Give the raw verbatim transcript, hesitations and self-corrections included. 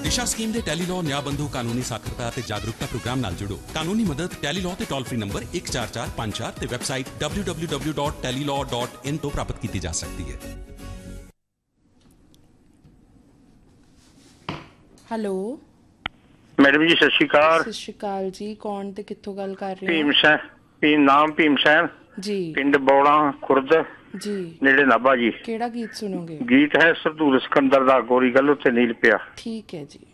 ਦਿਸ਼ਾ ਸਕੀਮ ਦੇ ਟੈਲੀਲਾਅ ਨਿਆਂ ਬੰਧੂ ਕਾਨੂੰਨੀ ਸਾਖਰਤਾ ਅਤੇ ਜਾਗਰੂਕਤਾ ਪ੍ਰੋਗਰਾਮ ਨਾਲ ਜੁੜੋ। ਕਾਨੂੰਨੀ ਮਦਦ ਟੈਲੀਲਾਅ ਤੇ ਟੋਲ ਫ੍ਰੀ ਨੰਬਰ ਇੱਕ ਚਾਰ ਚਾਰ ਪੰਜ ਚਾਰ ਤੇ website W W W dot ਟੈਲੀਲਾਅ dot in ਤੋਂ ਪ੍ਰਾਪਤ ਕੀਤੀ ਜਾ ਸਕਦੀ ਹੈ। ਹੈਲੋ ਮੈਡਮ ਜੀ, ਸਤਿ ਸ਼੍ਰੀ ਅਕਾਲ। ਸਤਿ ਸ਼੍ਰੀ ਅਕਾਲ ਜੀ, ਕੌਣ ਤੇ ਕਿੱਥੋਂ ਗੱਲ ਕਰ ਰਹੇ ਹੋ? ਭੀਮ ਸੈਨ, ਭੀਮ ਨਾਮ ਭੀਮ ਸੈਨ ਜੀ, ਪਿੰਡ ਬੌੜਾ ਖੁਰਦ ਜੀ, ਨੇੜੇ ਨਾਭਾ ਜੀ। ਕਿਹੜਾ ਗੀਤ ਸੁਣੋਗੇ? ਗੀਤ ਹੈ ਸਰਦੂਲ ਸਿਕੰਦਰ ਦਾ, ਗੋਰੀ ਗੱਲ ਉੱਤੇ ਨੀਲ ਪਿਆ। ਠੀਕ ਹੈ ਜੀ।